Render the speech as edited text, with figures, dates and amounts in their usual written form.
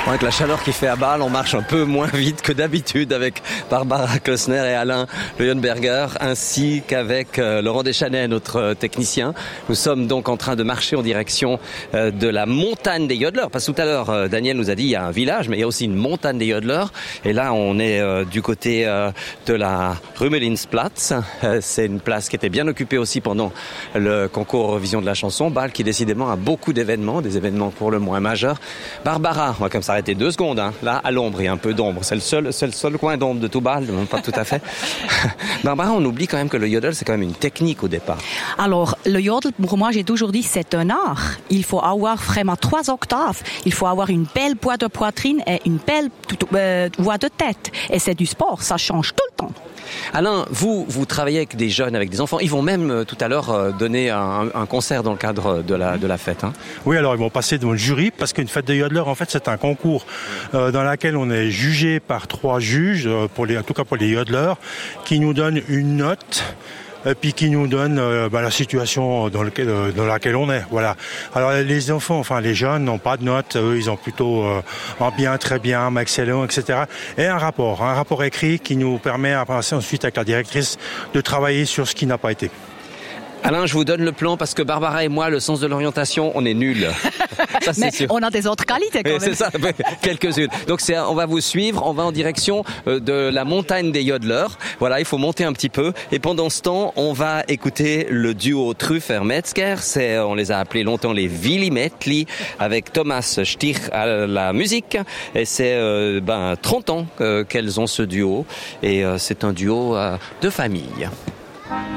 Avec la chaleur qui fait à Bâle, on marche un peu moins vite que d'habitude avec Barbara Klössner et Alain Leuenberger, ainsi qu'avec Laurent Deschanais, notre technicien. Nous sommes donc en train de marcher en direction de la montagne des yodeleurs. Parce que tout à l'heure, Daniel nous a dit il y a un village, mais il y a aussi une montagne des yodeleurs. Et là, on est du côté de la Rumelinsplatz. C'est une place qui était bien occupée aussi pendant le concours Eurovision de la chanson. Bâle qui décidément a beaucoup d'événements, des événements pour le moins majeurs. Barbara, on va comme ça arrêter 2 secondes, hein. Là, à l'ombre, il y a un peu d'ombre. C'est le seul coin d'ombre de tout Bâle, même pas tout à fait. Barbara, on oublie quand même que le yodel, c'est quand même une technique au départ. Alors, le yodel, pour moi, j'ai toujours dit, c'est un art. Il faut avoir vraiment 3 octaves. Il faut avoir une belle voix de poitrine et une belle voix de tête. Et c'est du sport, ça change tout le temps. Alain, vous travaillez avec des jeunes, avec des enfants. Ils vont même tout à l'heure donner un concert dans le cadre de la fête. Hein. Oui, alors ils vont passer devant le jury parce qu'une fête de yodeleurs, en fait, c'est un concours dans lequel on est jugé par 3 juges, en tout cas pour les yodeleurs, qui nous donnent une note. Et puis qui nous donne la situation dans laquelle on est. Voilà. Alors les enfants, enfin les jeunes n'ont pas de notes, eux ils ont plutôt en bien, très bien, excellent, etc. Et un rapport écrit qui nous permet à passer ensuite avec la directrice de travailler sur ce qui n'a pas été. Alain, je vous donne le plan parce que Barbara et moi, le sens de l'orientation, on est nuls. Ça, c'est mais sûr. On a des autres qualités quand même. C'est ça, quelques-unes. Donc on va vous suivre, on va en direction de la montagne des yodeleurs. Voilà, il faut monter un petit peu. Et pendant ce temps, on va écouter le duo Trüffer-Metzger. On les a appelés longtemps les Willi-Mettli, avec Thomas Stich à la musique. Et c'est 30 ans qu'elles ont ce duo. Et c'est un duo de famille.